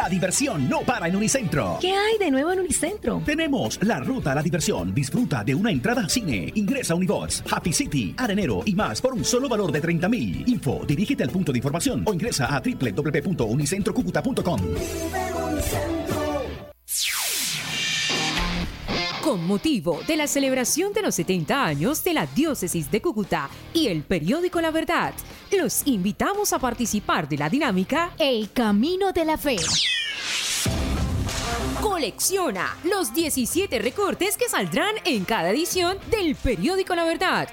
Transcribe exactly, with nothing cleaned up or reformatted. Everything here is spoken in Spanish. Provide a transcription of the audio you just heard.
La diversión no para en Unicentro. ¿Qué hay de nuevo en Unicentro? Tenemos la ruta a la diversión. Disfruta de una entrada a cine. Ingresa a Unibox, Happy City, Arenero y más por un solo valor de treinta mil. Info, dirígete al punto de información o ingresa a doble u doble u doble u punto unicentro cúcuta punto com. Con motivo de la celebración de los setenta años de la Diócesis de Cúcuta y el periódico La Verdad, los invitamos a participar de la dinámica El Camino de la Fe. Colecciona los diecisiete recortes que saldrán en cada edición del periódico La Verdad